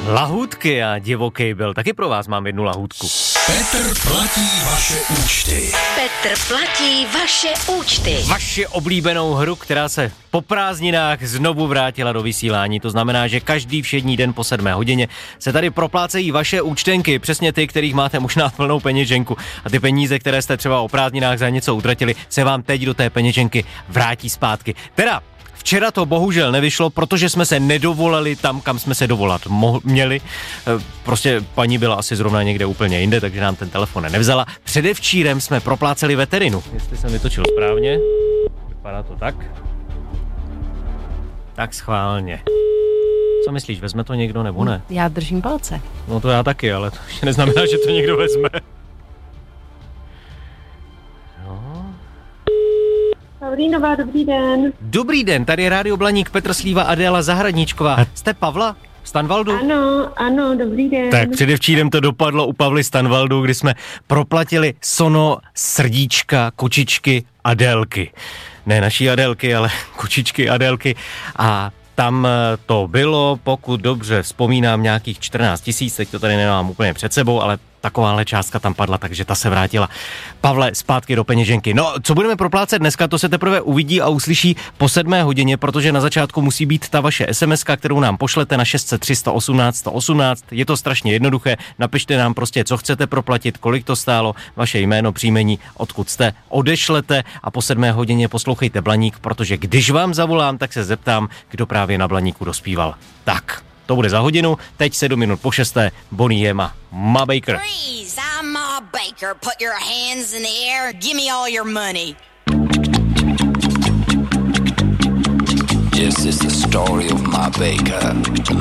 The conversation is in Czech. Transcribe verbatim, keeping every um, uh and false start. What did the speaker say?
Lahůdky a divoký byl. Taky pro vás mám jednu lahůdku. Petr platí vaše účty. Petr platí vaše účty. Vaši oblíbenou hru, která se po prázdninách znovu vrátila do vysílání. To znamená, že každý všední den po sedmé hodině se tady proplácejí vaše účtenky. Přesně ty, kterých máte možná plnou peněženku. A ty peníze, které jste třeba o prázdninách za něco utratili, se vám teď do té peněženky vrátí zpátky. Teda včera to bohužel nevyšlo, protože jsme se nedovolali tam, kam jsme se dovolat mo- měli. Prostě paní byla asi zrovna někde úplně jinde, takže nám ten telefon nevzala. Předevčírem jsme propláceli veterinu. Jestli jsem vytočil správně, vypadá to tak. Tak schválně. Co myslíš, vezme to někdo nebo ne? Já držím palce. No to já taky, ale to ještě neznamená, že to někdo vezme. Pavlínová, dobrý den. Dobrý den, tady je Rádio Blaník, Petr Slíva, Adéla Zahradníčková. Jste Pavla Stanvaldu? Ano, ano, dobrý den. Tak předevčírem to dopadlo u Pavly Stanvaldu, kdy jsme proplatili sono srdíčka, kočičky Adélky. Ne naší Adélky, ale kočičky Adélky. A tam to bylo, pokud dobře vzpomínám, nějakých čtrnáct tisíc, teď to tady nemám úplně před sebou, ale takováhle částka tam padla, takže ta se vrátila. Pavle, zpátky do peněženky. No, co budeme proplácet dneska, to se teprve uvidí a uslyší po sedmé hodině, protože na začátku musí být ta vaše esemeska, kterou nám pošlete na šest set tři sto osmnáct sto osmnáct. Je to strašně jednoduché, napište nám prostě, co chcete proplatit, kolik to stálo, vaše jméno, příjmení, odkud jste, odešlete a po sedmé hodině poslouchejte Blaník, protože když vám zavolám, tak se zeptám, kdo právě na Blaníku dospíval. Tak. To bude za hodinu, teď sedm minut po šesté, Bonnie M a Ma Baker. Freeze, I'm Ma Baker. Put your hands in the air. Give me all your money. This is the story of Ma Baker.